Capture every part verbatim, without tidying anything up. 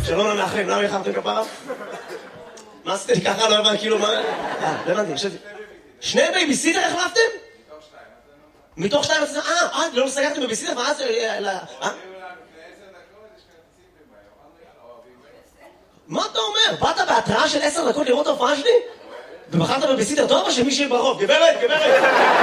שלום למאחרים, למה יחרתם כפרה? מה עשיתי ככה? לא הבנתי, כאילו מה... אה, לא הבנתי, חשבתי... שני בייביסיטר החלפתם? מתוך שתיים? מתוך שתיים? אה, אה, לא סגרתם בייביסיטר? ואז... מה אתה אומר? באת בהתראה של עשר דקות לראות ההופעה שלי? ובחרת בבייביסיטר טוב או שמישהי ברחוב? גברת, גברת!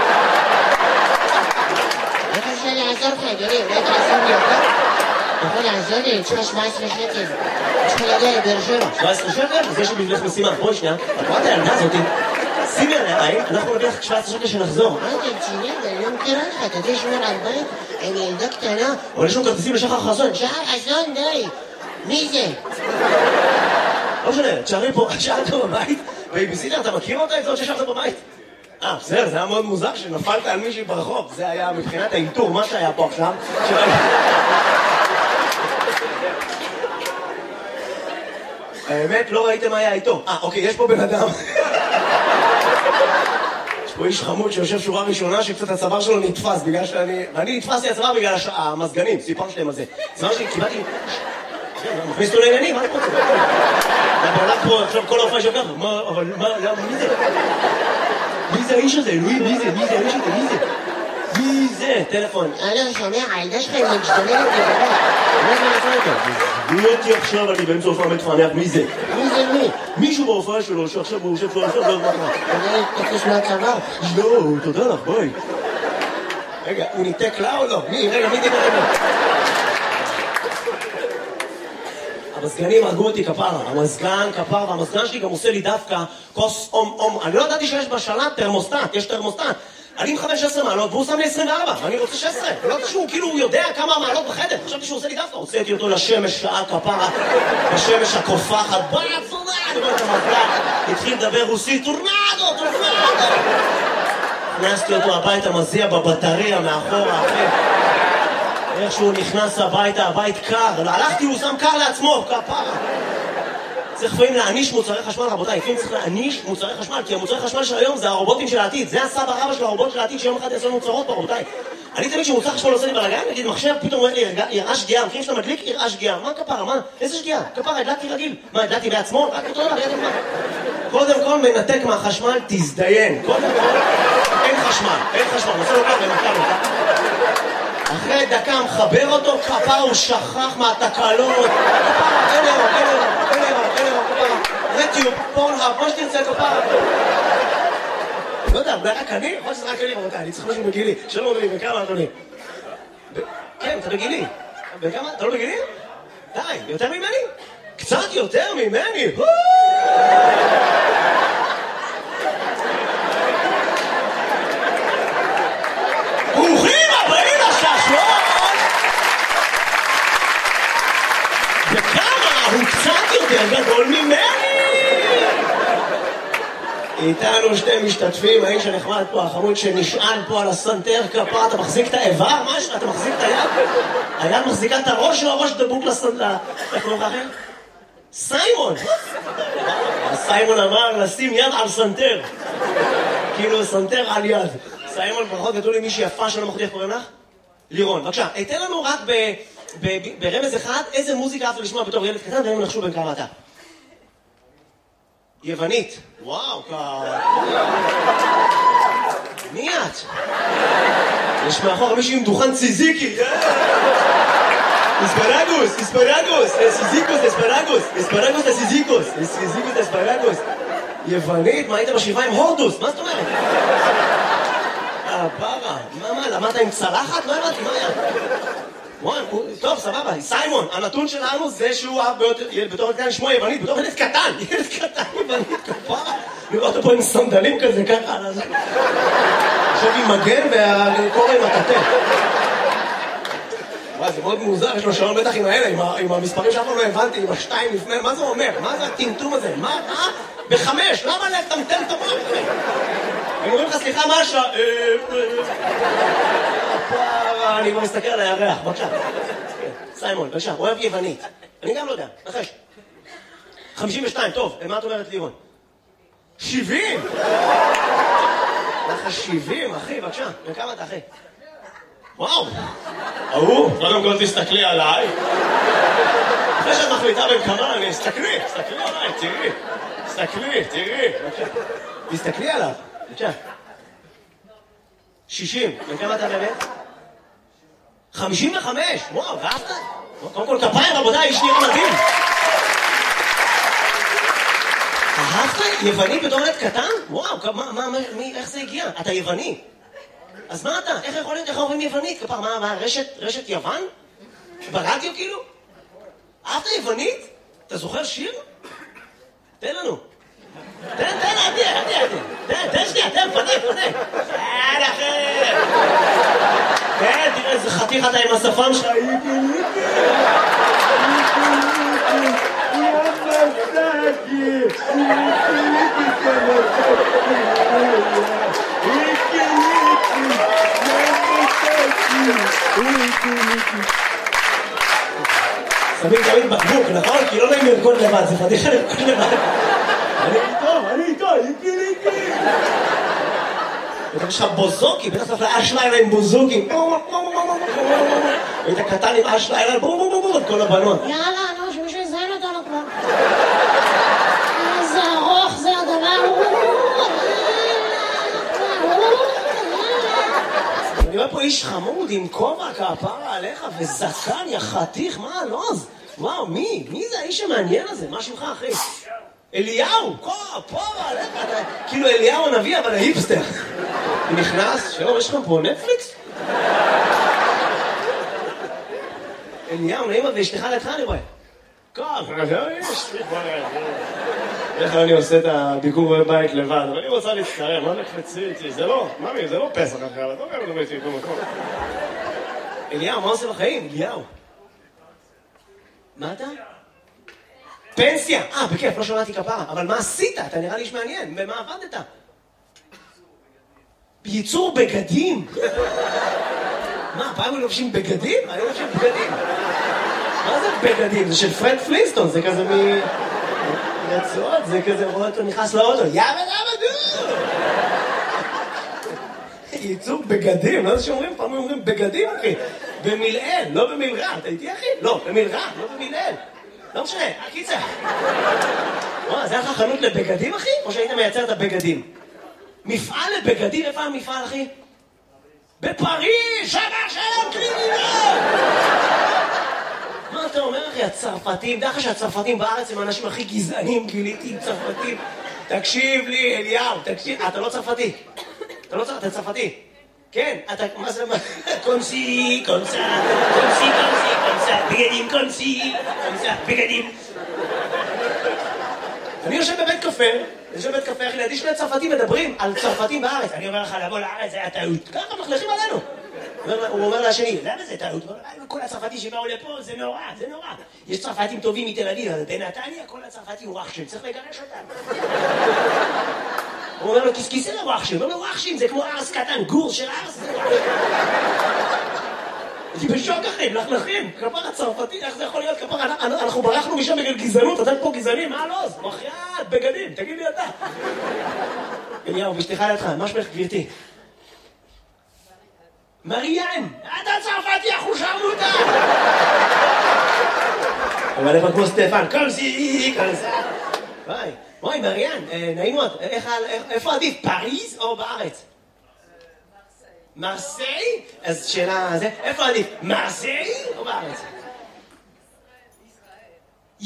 איך אפשר לעזור לך, אדוני? אולי תעזור לי אותה? אתה יכול לעזור לי? יש לך שבע עשרה שקל. יש לך להגיע לבאר שבע. שבע עשרה שקל? אז יש לי בשבילך משימה. בואי שנייה. את רואה את הילדה הזאתי? שימי עליי, אנחנו נביא לך שבע עשרה שקל שנחזור. מה אתה רציני? אני לא מכירה לך. אתה יודע שמור על בית? אני ילדה קטנה. אבל יש לנו כרטיסים לשחר חסון. שחר חסון, די. מי זה? לא משנה, תשארי פה, תשארת בבית. בייביסיטר, אתה מכיר אותה? את זאת ששארת בבית? אה, בסדר, זה היה מאוד מוזר שנפלת על מישהי ברחוב. זה היה מבחינת האינטור, מה שהיה פה עכשיו. האמת, לא ראיתם מה היה איתו. אה, אוקיי, יש פה בן אדם. יש פה איש חמוד שיושב שורה ראשונה שקצת הצוואר שלו נתפס בגלל שאני... אני נתפסתי הצוואר בגלל המזגנים, סיפרתי להם על זה. זה מה שקיבלתי... מכניס אותו לעניינים, מה אני פה צוואר? אתה הולך פה עכשיו כל ההופעה שלך, מה, אבל מה, מי זה? מי זה האיש הזה? אלוהים, מי זה? מי זה האיש הזה? מי זה? מי זה? טלפון. אני שומע, הילדה שלך היא משתוללת לבדה. מה זה נעשה איתו? מי אותי עכשיו, אני באמצע הופעה מתפענח, מי זה? מי זה מי? מישהו בהופעה שלו, שעכשיו הוא יושב פה, עכשיו לא יודע מה. אתה יודע, תקוש מהצבא. לא, תודה לך, בואי. רגע, הוא ניתק לה או לא? מי? רגע, מי ניתק לה? המזגנים הרגו אותי כפרה, המזגן כפרה, והמזגן שלי גם עושה לי דווקא כוס אום אום. אני לא ידעתי שיש בשלט תרמוסטט, יש תרמוסטט. אני מכוון שש עשרה מעלות והוא שם לי עשרים וארבע, ואני רוצה שש עשרה. לא יודעת שהוא כאילו יודע כמה מעלות בחדר, חשבתי שהוא עושה לי דווקא. הוצאתי אותו לשמש שעה כפרה, בשמש הקופחת, בצורה, אני רואה את המזגן, התחיל לדבר רוסית, טורנדו, טורנדו. הכנסתי אותו הביתה, מזיע בבטריה מאחורה, אחרי. איך שהוא נכנס הביתה, הבית קר, הלכתי, הוא שם קר לעצמו, כפרה. צריך לפעמים להעניש מוצרי חשמל, רבותיי, לפעמים צריך להעניש מוצרי חשמל, כי המוצרי חשמל של היום זה הרובוטים של העתיד, זה הסבא רבא של הרובוט של העתיד שיום אחד יעשו מוצרות פה, רבותיי. אני תמיד שמוצר חשמל עושה לי בלגן, נגיד מחשב, פתאום אומר לי, יראה שגיאה, מכירים שאתה מדליק, יראה שגיאה, מה כפרה, מה? איזה שגיאה? כפרה, הדלקתי רגיל. מה, הדלקתי בעצמו? רק אותו דבר, ידעתם מה? קודם כל מנתק מהחשמל, תזדיין. קודם כל, אין חשמל, אין חשמל, נעשה לו ככה, נעשה לו ככה. אחרי דקה מחבר אותו, כפרה, הוא שכח מהתקלות. כפרה, אין אירו, אין אירו, אין אירו, אין אירו, כפרה. רטיוב, פורנהאב, מה שתרצה, כפרה. לא יודע, אולי רק אני? יכול שזה רק אני, רבותיי, אני צריך משהו בגילי. שלום אדוני, בכמה אדוני? כן, אתה בגילי. בכמה? אתה לא בגילי? די, יותר ממני? קצת יותר ממני? ברוכים הבאים לששון! וכמה הוא קצת יותר גדול ממני! איתנו שתי משתתפים, האיש הנחמד פה, החמוד שנשען פה על הסנטר כפרה, אתה מחזיק את האיבר? משהו? אתה מחזיק את היד? היד מחזיקה את הראש או הראש דבוק לסנטר? איך קוראים לך אחר? סיימון! סיימון אמר לשים יד על סנטר. כאילו סנטר על יד. סיימון פחות גדול לי מישהי יפה שלא מחודי, איך קוראים לך? לירון. בבקשה, אתן לנו רק ברמז אחד איזה מוזיקה אהבת לשמוע בתור ילד קטן, והם נחשו בין כמה אתה. יוונית. וואו, ככה. מי את? יש מאחור מישהו עם דוכן ציזיקי. אספרגוס, אספרגוס, סיזיקוס, אספרגוס, אספרגוס לסיזיקוס, סיזיקוס אספרגוס. יוונית? מה היית בשבעה עם הורדוס? מה זאת אומרת? אה, פרה. מה, מה, למדת עם צלחת? לא הבנתי, מה היה? וואי, טוב, סבבה, סיימון, הנתון שלנו זה שהוא אהב בתור ילד קטן לשמוע יוונית, בתור ילד קטן, ילד קטן יוונית, כפרה. לראות אותו עם סנדלים כזה, ככה, עכשיו עם מגן והקורא עם הכתף. וואי, זה מאוד מוזר, יש לו שעון בטח עם האלה, עם המספרים שאף פעם לא הבנתי, עם השתיים לפני, מה זה אומר? מה זה הטמטום הזה? מה? אה? בחמש, למה לטמטם את המוח? הם אומרים לך, סליחה, מה השעה? אני כבר מסתכל על הירח, בבקשה. סיימון, בבקשה, אוהב יוונית. אני גם לא יודע, נחש. חמישים ושתיים, טוב, מה את אומרת לירון? שבעים! לך שבעים, אחי, בבקשה. וכמה אתה, אחי? וואו! ההוא, קודם כל תסתכלי עליי. אחרי שאת מחליטה. איתה בן כמה, אני... תסתכלי, תסתכלי עליי, תראי. תסתכלי, תראי. תסתכלי עליו. בבקשה. שישים. בן כמה אתה באמת? חמישים וחמש. וואו, ואהבת? קודם כל כפיים, רבותיי, איש נראה מדהים. אהבת? יווני בתור ילד קטן? וואו, מה, מה, מי, איך זה הגיע? אתה יווני. אז מה אתה? איך יכול להיות, איך אומרים יוונית? כפר, מה, מה, רשת, רשת יוון? ברדיו כאילו? אהבת יוונית? אתה זוכר שיר? תן לנו. תן, תן, עדי, עדי, עדי. תן, תן שנייה, תן, פנק, פנק. תן אחר. תן, תראה איזה חתיך אתה עם השפם שלך. שמים תמיד בקבוק, נכון? כי לא נעים לרקוד לבד, זה פדיחה לרקוד לבד. אני איתו, אני איתו, איקי ליקי. יש לך בוזוקי, בטח צריך לאש לילה עם בוזוקים. היית קטן עם אש לילה, בום בום בום בום, כל הבנות. יאללה, נו, שמישהו יזיין אותנו כבר. איזה ארוך זה הדבר. אני רואה פה איש חמוד עם כובע כפרה עליך וזקן, יא חתיך, מה הלוז? וואו, מי? מי זה האיש המעניין הזה? מה שמך, אחי? אליהו, כפרה עליך, כאילו אליהו הנביא, אבל ההיפסטר. נכנס, שלום, יש לכם פה נטפליקס? אליהו, נעימה ואשתך לידך, אני רואה. כפרה, יש לי פה איך אני עושה את הביקור בבית לבד, אבל אני רוצה להצטרם, מה נקפצי איתי? זה לא, ממי, זה לא פסח אחרי, אבל לא גם לבית איתו מקום. אליהו, מה עושה בחיים? אליהו. מה אתה? פנסיה! אה, בכיף, לא שמעתי כפרה, אבל מה עשית? אתה נראה לי איש מעניין, במה עבדת? ייצור בגדים? מה, פעם הם לובשים בגדים? אני לא לובשים בגדים. מה זה בגדים? זה של פרד פלינסטון, זה כזה מ... רצועות, זה כזה רואה אותו נכנס לאוטו, יאבא למה דו! ייצור בגדים, לא זה שאומרים, פעם אומרים בגדים, אחי. במילאל, לא במילרע, אתה איתי, אחי? לא, במילרע, לא במילאל. לא משנה, הקיצר. וואו, זה היה לך חנות לבגדים, אחי? או שהיית מייצר את הבגדים? מפעל לבגדים, איפה המפעל, אחי? בפריז, שבר שלום קרימינל! מה אתה אומר, אחי? הצרפתים, דרך שהצרפתים בארץ הם האנשים הכי גזענים, גיליתי עם צרפתים. תקשיב לי, אליהו, תקשיב, אתה לא צרפתי. אתה לא צרפתי, אתה צרפתי. כן, אתה, מה זה, מה? קונסי, קונסה, קונסי, קונסי, קונסה, בגדים, קונסי, קונסה, בגדים. אני יושב בבית קפה, אני יושב בבית קפה, אחי, לידי שני צרפתים מדברים על צרפתים בארץ. אני אומר לך, לבוא לארץ, זה היה טעות. ככה מחלכים עלינו. הוא אומר לשני, למה זה טעות? הוא אומר, כל הצרפתים שבאו לפה, זה נורא, זה נורא. יש צרפתים טובים מתל אביב, אבל בנתניה כל הצרפתים וואחשים, צריך לגרש אותם. הוא אומר לו, כיסכיסי לוואחשים, הוא אומר לו, וואחשים, זה כמו ארס קטן, גור של ארס. אני בשוק אחי, מלכלכים, כפר הצרפתי, איך זה יכול להיות? כפר, אנחנו ברחנו משם בגלל גזענות, אתם פה גזענים, מה לא? מחייאת, בגדים, תגיד לי אתה. אליהו, בשתיך לידך, מה שמך גבירתי? מריאן, אתה צרפתי, אנחנו שרנו אותה! אבל איפה כמו סטפן, קומסי, קומסה. וואי, וואי, מריאן, נעים מאוד, איפה עדיף, פריז או בארץ? מרסיי? אז שאלה, איפה עדיף, מרסיי או בארץ?